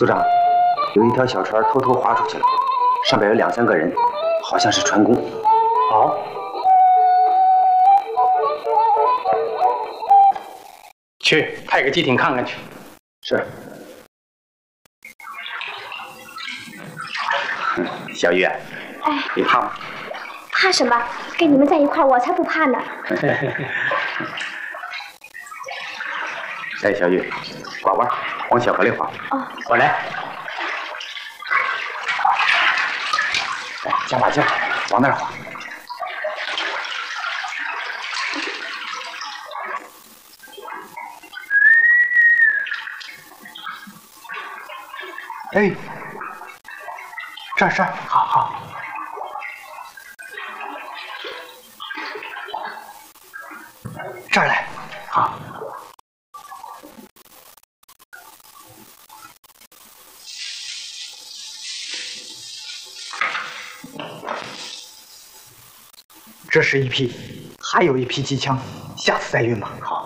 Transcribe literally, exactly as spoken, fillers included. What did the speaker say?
组长，有一条小船偷偷划出去了，上边有两三个人，好像是船工。 好，去派个机艇看看去。 是。小玉，哎，你怕吗？ 怕什么？跟你们在一块儿，我才不怕呢。 哎，小玉，拐弯，往小河里划。 哦， 我来。 哎，加把劲，往那儿划。 哎，这儿这儿，好好。这儿来，好。这是一批，还有一批机枪，下次再运吧。好。